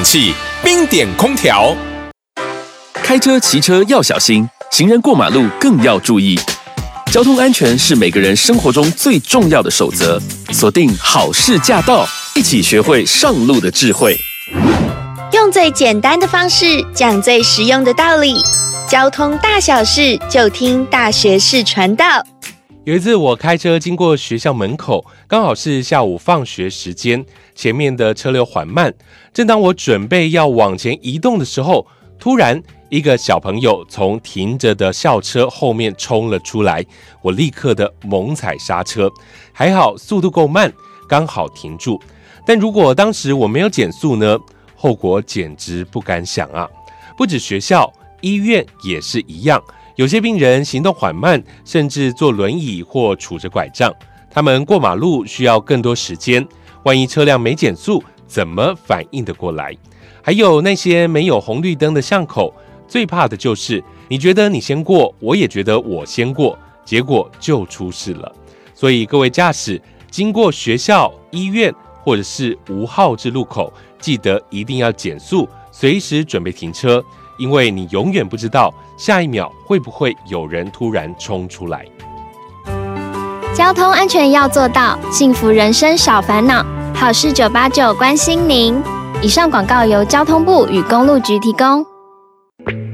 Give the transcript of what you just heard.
气，冰点空调。 开车、骑车要小心，行人过马路更要注意。交通安全是每个人生活中最重要的守则。锁定好事驾到，一起学会上路的智慧。 用最简单的方式讲最实用的道理，交通大小事就听大学士传道。 有一次我开车经过学校门口，刚好是下午放学时间，前面的车流缓慢。正当我准备要往前移动的时候，突然一个小朋友从停着的校车后面冲了出来，我立刻的猛踩刹车，还好速度够慢，刚好停住。但如果当时我没有减速呢，后果简直不敢想啊！不止学校，医院也是一样。有些病人行动缓慢，甚至坐轮椅或杵着拐杖，他们过马路需要更多时间，万一车辆没减速，怎么反应得过来？还有那些没有红绿灯的巷口，最怕的就是你觉得你先过，我也觉得我先过，结果就出事了。所以各位驾驶经过学校、医院或者是无号志路口，记得一定要减速，随时准备停车，因为你永远不知道下一秒会不会有人突然冲出来。 交通安全要做到，幸福人生少烦恼。好事989关心您。以上广告由交通部与公路局提供。